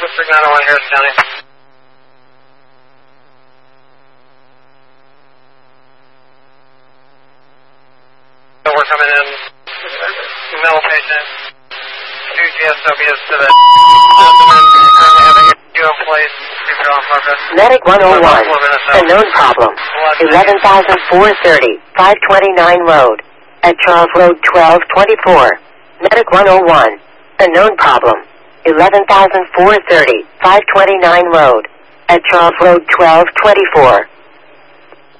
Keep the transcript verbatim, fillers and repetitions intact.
District nine oh one, Harris County. So we're coming in, mental patient, two G S Ws to the abdomen, currently having a Q in place, keep it on purpose. Medic one oh one, unknown problem, eleven thousand four thirty, five twenty-nine Road, at Charles Road twelve twenty-four. Medic one oh one, unknown problem, eleven thousand four thirty, five twenty-nine Road, at Charles Road twelve twenty-four.